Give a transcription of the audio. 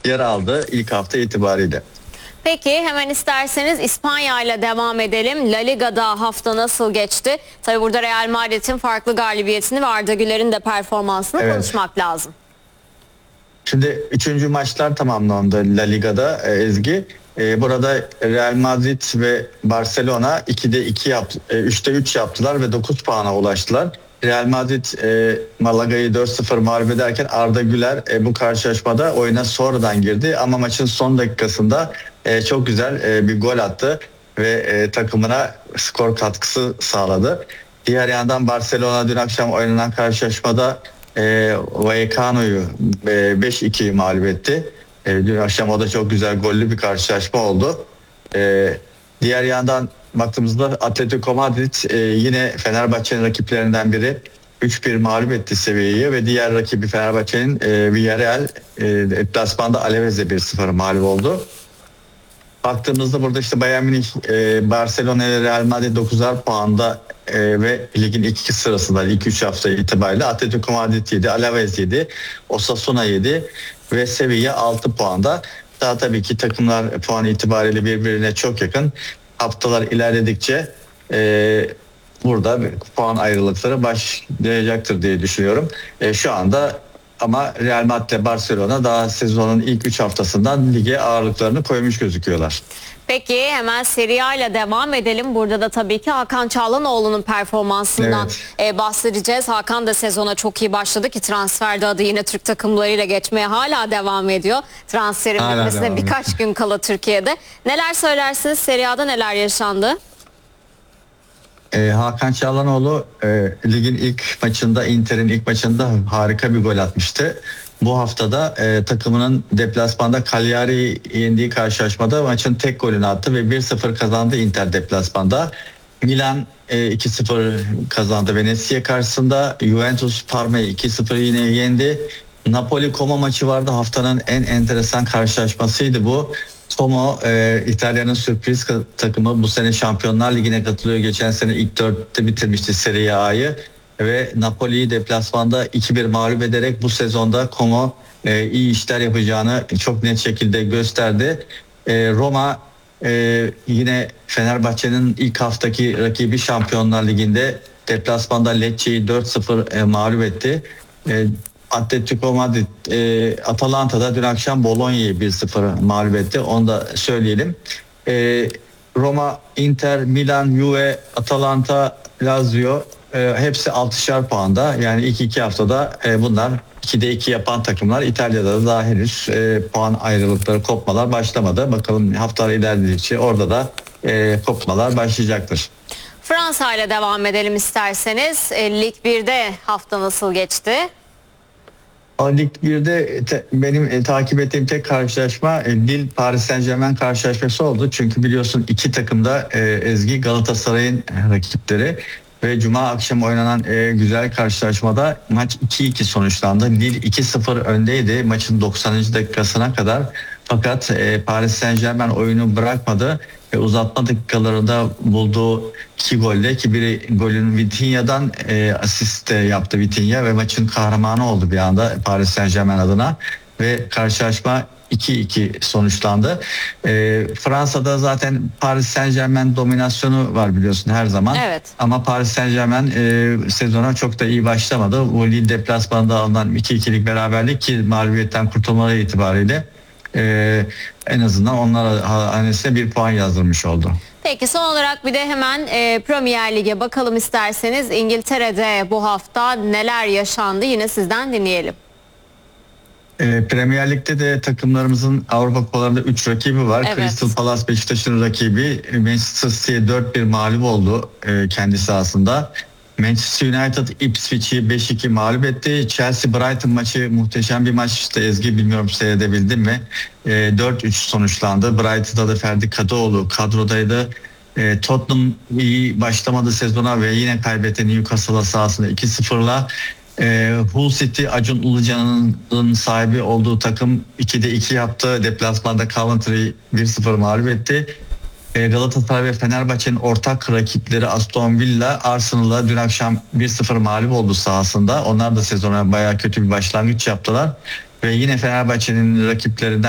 yer aldı ilk hafta itibariyle. Peki hemen isterseniz İspanya ile devam edelim. La Liga'da hafta nasıl geçti? Tabii burada Real Madrid'in farklı galibiyetini ve Arda Güler'in de performansını konuşmak lazım. Şimdi 3. maçlar tamamlandı La Liga'da Ezgi. Burada Real Madrid ve Barcelona 2'de 2 yaptı, 3'te 3 yaptılar ve 9 puana ulaştılar. Real Madrid Malaga'yı 4-0 mağlup ederken Arda Güler bu karşılaşmada oyuna sonradan girdi ama maçın son dakikasında çok güzel bir gol attı ve takımına skor katkısı sağladı. Diğer yandan Barcelona dün akşam oynanan karşılaşmada Vallecano'yu 5-2 mağlup etti. Dün akşam o da çok güzel gollü bir karşılaşma oldu. Diğer yandan baktığımızda Atletico Madrid yine Fenerbahçe'nin rakiplerinden biri 3-1 mağlup etti Sevilla'yı ve diğer rakibi Fenerbahçe'nin Villarreal deplasmanda Alaves'e 1-0 mağlup oldu. Baktığımızda burada işte Bayern Münih, Barcelona ile Real Madrid 9'ar puanda ve ligin ilk iki sırasında ilk 3 hafta itibariyle Atletico Madrid 7, Alaves 7, Osasuna 7 ve Sevilla 6 puanda. Daha tabii ki takımlar puan itibariyle birbirine çok yakın. Haftalar ilerledikçe burada puan ayrılıkları başlayacaktır diye düşünüyorum. Şu anda ama Real Madrid, Barcelona daha sezonun ilk 3 haftasından lige ağırlıklarını koymuş gözüküyorlar. Peki hemen Serie A ile devam edelim. Burada da tabii ki Hakan Çalhanoğlu'nun performansından bahsedeceğiz. Hakan da sezona çok iyi başladı ki transferde adı yine Türk takımlarıyla geçmeye hala devam ediyor. Transferin bitmesine birkaç gün kala Türkiye'de. Neler söylersiniz? Serie A'da neler yaşandı? Hakan Çalhanoğlu ligin ilk maçında, Inter'in ilk maçında harika bir gol atmıştı. Bu haftada takımının deplasmanda Cagliari'yi yendiği karşılaşmada maçın tek golünü attı ve 1-0 kazandı Inter deplasmanda. Milan 2-0 kazandı Venezia karşısında. Juventus Parma'yı 2-0 yine yendi. Napoli-Como maçı vardı. Haftanın en enteresan karşılaşmasıydı bu. Como İtalya'nın sürpriz takımı, bu sene Şampiyonlar Ligi'ne katılıyor. Geçen sene ilk 4'te bitirmişti Serie A'yı ve Napoli'yi deplasmanda 2-1 mağlup ederek bu sezonda Como iyi işler yapacağını çok net şekilde gösterdi. Roma yine Fenerbahçe'nin ilk haftaki rakibi Şampiyonlar Ligi'nde deplasmanda Lecce'yi 4-0 mağlup etti. Atletico Madrid Atalanta'da dün akşam Bologna'yı 1-0 mağlup etti. Onu da söyleyelim. Roma, Inter, Milan, Juve, Atalanta, Lazio hepsi 6'şar puanda. Yani ilk 2 haftada bunlar 2'de 2 yapan takımlar. İtalya'da da daha henüz puan ayrılıkları, kopmalar başlamadı. Bakalım haftalar ilerledikçe orada da kopmalar başlayacaktır. Fransa ile devam edelim isterseniz. Lig 1'de hafta nasıl geçti? Lig 1'de benim takip ettiğim tek karşılaşma Lille Paris Saint-Germain karşılaşması oldu. Çünkü biliyorsun iki takım da Ezgi Galatasaray'ın rakipleri ve Cuma akşam oynanan güzel karşılaşmada maç 2-2 sonuçlandı. Lille 2-0 öndeydi maçın 90. dakikasına kadar. Fakat Paris Saint-Germain oyunu bırakmadı ve uzatma dakikalarında bulduğu 2 golle, ki biri golün Vitinha'dan asist yaptı Vitinha ve maçın kahramanı oldu bir anda Paris Saint-Germain adına ve karşılaşma 2-2 sonuçlandı. Fransa'da zaten Paris Saint-Germain dominasyonu var biliyorsun her zaman. Evet. Ama Paris Saint-Germain sezona çok da iyi başlamadı. Bu Lille deplasmanında alınan 2-2'lik beraberlik ki mağlubiyetten kurtulmaları itibariyle en azından onlar hanesine bir puan yazdırmış oldu. Peki son olarak bir de hemen Premier Lig'e bakalım isterseniz. İngiltere'de bu hafta neler yaşandı yine sizden dinleyelim. Premier Lig'de de takımlarımızın Avrupa Kupalarında 3 rakibi var. Evet. Crystal Palace Beşiktaş'ın rakibi. Manchester City'ye 4-1 mağlup oldu kendi sahasında. Manchester United Ipswich'i 5-2 mağlup etti. Chelsea Brighton maçı muhteşem bir maçtı. Ezgi, bilmiyorum seyredebildin mi? 4-3 sonuçlandı. Brighton'da da Ferdi Kadıoğlu kadrodaydı. Tottenham iyi başlamadı sezona ve yine kaybetti Newcastle'a sahasında 2-0'la. Hull City, Acun Ilıcalı'nın sahibi olduğu takım 2'de 2 yaptı. Deplasmanda Coventry'yi 1-0 mağlup etti. Galatasaray ve Fenerbahçe'nin ortak rakipleri Aston Villa, Arsenal'a dün akşam 1-0 mağlup oldu sahasında. Onlar da sezona bayağı kötü bir başlangıç yaptılar. Ve yine Fenerbahçe'nin rakiplerinden